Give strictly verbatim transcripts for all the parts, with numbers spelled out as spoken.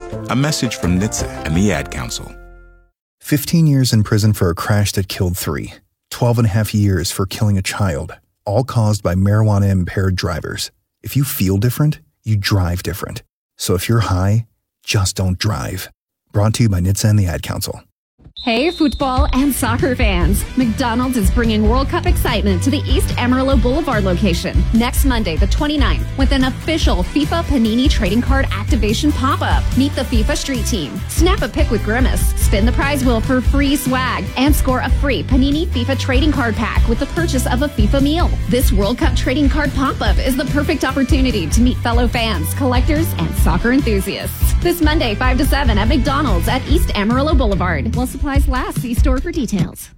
A message from N H T S A and the Ad Council. fifteen years in prison for a crash that killed three. twelve and a half years for killing a child, all caused by marijuana-impaired drivers. If you feel different, you drive different. So if you're high, just don't drive. Brought to you by N H T S A and the Ad Council. Hey, football and soccer fans. McDonald's is bringing World Cup excitement to the East Amarillo Boulevard location next Monday, the twenty-ninth, with an official FIFA Panini trading card activation pop-up. Meet the FIFA Street Team, snap a pic with Grimace, spin the prize wheel for free swag, and score a free Panini FIFA trading card pack with the purchase of a FIFA meal. This World Cup trading card pop-up is the perfect opportunity to meet fellow fans, collectors, and soccer enthusiasts. This Monday, five to seven at McDonald's at East Amarillo Boulevard. While supplies last, see store for details.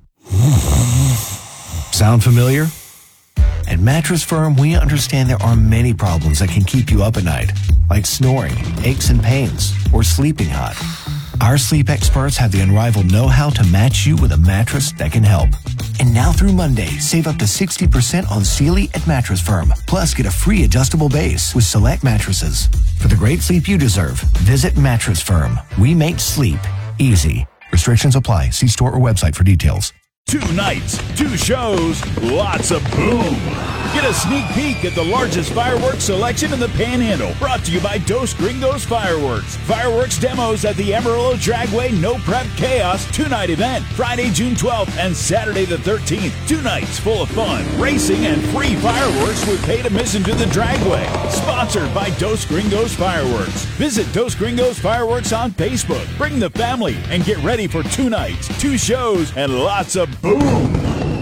Sound familiar? At Mattress Firm, we understand there are many problems that can keep you up at night, like snoring, aches and pains, or sleeping hot. Our sleep experts have the unrivaled know-how to match you with a mattress that can help. And now through Monday, save up to sixty percent on Sealy at Mattress Firm. Plus, get a free adjustable base with select mattresses. For the great sleep you deserve, visit Mattress Firm. We make sleep easy. Restrictions apply. See store or website for details. Two nights, two shows, lots of boom. Get a sneak peek at the largest fireworks selection in the Panhandle. Brought to you by Dos Gringos Fireworks. Fireworks demos at the Amarillo Dragway No Prep Chaos two-night event. Friday, June twelfth and Saturday the thirteenth. Two nights full of fun, racing, and free fireworks with paid admission to the Dragway. Sponsored by Dos Gringos Fireworks. Visit Dos Gringos Fireworks on Facebook. Bring the family and get ready for two nights, two shows, and lots of boom.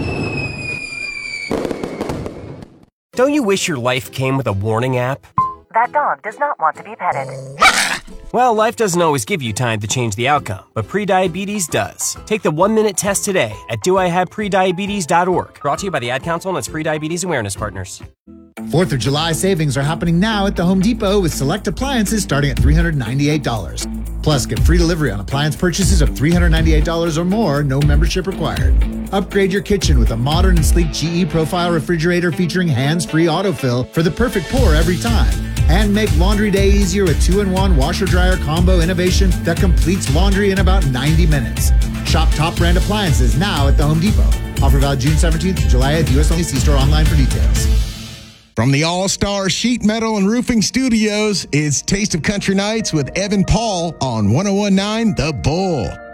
Don't you wish your life came with a warning app? That dog does not want to be petted. Well, life doesn't always give you time to change the outcome, but prediabetes does. Take the one-minute test today at do I have prediabetes dot org. Brought to you by the Ad Council and its Prediabetes Awareness Partners. fourth of July savings are happening now at the Home Depot with select appliances starting at three hundred ninety-eight dollars. Plus, get free delivery on appliance purchases of three hundred ninety-eight dollars or more, no membership required. Upgrade your kitchen with a modern and sleek G E Profile refrigerator featuring hands-free autofill for the perfect pour every time. And make laundry day easier with two in one washer-dryer combo innovation that completes laundry in about ninety minutes. Shop top brand appliances now at the Home Depot. Offer valid June seventeenth to July eighth. U S only. See store online for details. From the All-Star Sheet Metal and Roofing Studios, it's Taste of Country Nights with Evan Paul on one oh one point nine The Bull.